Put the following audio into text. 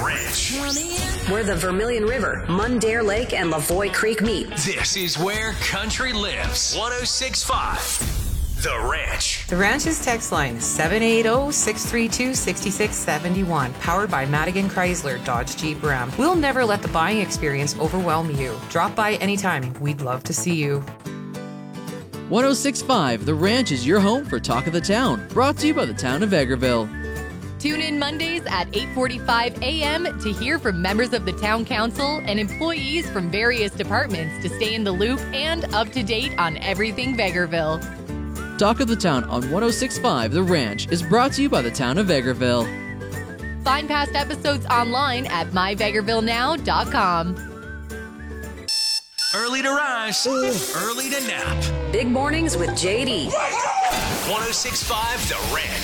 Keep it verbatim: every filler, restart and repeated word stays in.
Ranch, where the Vermilion River, Mundare Lake, and Lavoie Creek meet. This is where country lives. one oh six point five The Ranch. The Ranch's text line, seven eight zero, six three two, six six seven one, powered by Madigan Chrysler, Dodge Jeep Ram. We'll never let the buying experience overwhelm you. Drop by anytime. We'd love to see you. one oh six point five The Ranch is your home for Talk of the Town, brought to you by the town of Vegreville. Tune in Mondays at eight forty-five a.m. to hear from members of the Town Council and employees from various departments to stay in the loop and up to date on everything Vegreville. Talk of the Town on one oh six point five The Ranch is brought to you by the town of Vegreville. Find past episodes online at my vegreville now dot com. Early to rise, early to nap. Big mornings with J D. one oh six point five The Ranch.